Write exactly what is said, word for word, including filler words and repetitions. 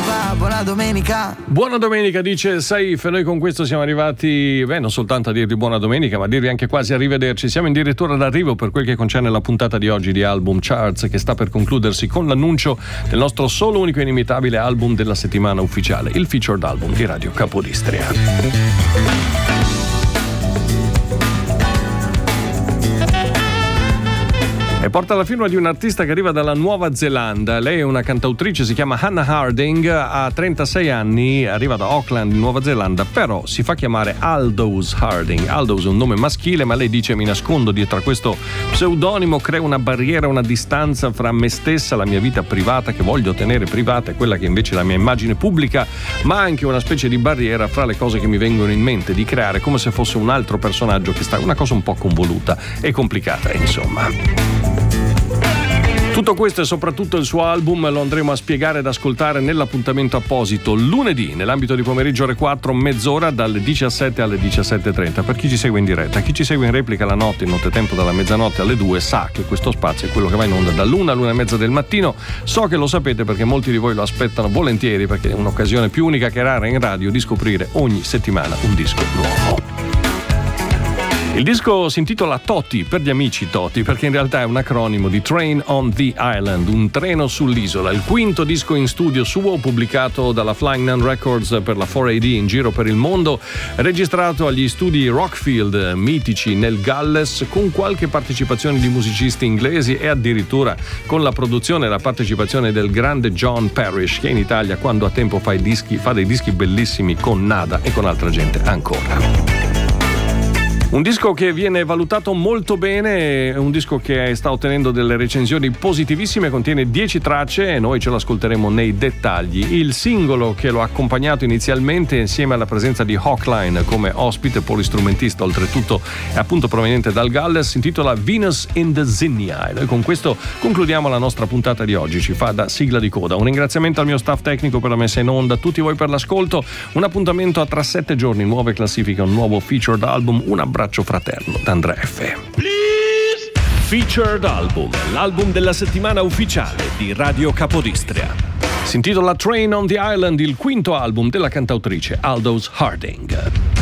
papà, buona domenica. Buona domenica, dice Saif, e noi con questo siamo arrivati, beh, non soltanto a dirvi buona domenica, ma a dirvi anche quasi arrivederci. Siamo addirittura d'arrivo per quel che concerne la puntata di oggi di Album Charts, che sta per concludersi con l'annuncio del nostro solo, unico e inimitabile album della settimana ufficiale, il featured album di Radio Capodistria. E porta la firma di un artista che arriva dalla Nuova Zelanda. Lei è una cantautrice, si chiama Hannah Harding, ha trentasei anni, arriva da Auckland, in Nuova Zelanda, però si fa chiamare Aldous Harding. Aldous è un nome maschile, ma lei dice: mi nascondo dietro a questo pseudonimo, creo una barriera, una distanza fra me stessa, la mia vita privata che voglio tenere privata, e quella che invece è la mia immagine pubblica, ma anche una specie di barriera fra le cose che mi vengono in mente di creare, come se fosse un altro personaggio che sta, una cosa un po' convoluta e complicata, insomma. Tutto questo e soprattutto il suo album lo andremo a spiegare ed ascoltare nell'appuntamento apposito lunedì, nell'ambito di pomeriggio ore quattro, mezz'ora dalle diciassette alle diciassette e trenta. Per chi ci segue in diretta, chi ci segue in replica la notte, in nottetempo dalla mezzanotte alle due, sa che questo spazio è quello che va in onda dall'una all'una e mezza del mattino. So che lo sapete perché molti di voi lo aspettano volentieri, perché è un'occasione più unica che rara in radio di scoprire ogni settimana un disco nuovo. Il disco si intitola Toti, per gli amici Toti, perché in realtà è un acronimo di Train on the Island, un treno sull'isola, il quinto disco in studio suo pubblicato dalla Flying Nun Records per la quattro A D in giro per il mondo, registrato agli studi Rockfield, mitici nel Galles, con qualche partecipazione di musicisti inglesi e addirittura con la produzione e la partecipazione del grande John Parrish, che in Italia quando ha tempo fa, i dischi, fa dei dischi bellissimi con Nada e con altra gente ancora. Un disco che viene valutato molto bene, un disco che sta ottenendo delle recensioni positivissime, contiene dieci tracce e noi ce lo ascolteremo nei dettagli. Il singolo che lo ha accompagnato inizialmente, insieme alla presenza di Hawkline come ospite polistrumentista, oltretutto è appunto proveniente dal Galles, si intitola Venus in the Zinnia. E noi con questo concludiamo la nostra puntata di oggi, ci fa da sigla di coda. Un ringraziamento al mio staff tecnico per la messa in onda, a tutti voi per l'ascolto, un appuntamento a tra sette giorni, nuove classifiche, un nuovo featured album, un abbraccio fraterno da Andrea F. Please. Featured Album, l'album della settimana ufficiale di Radio Capodistria. Si intitola Train on the Island, il quinto album della cantautrice Aldous Harding.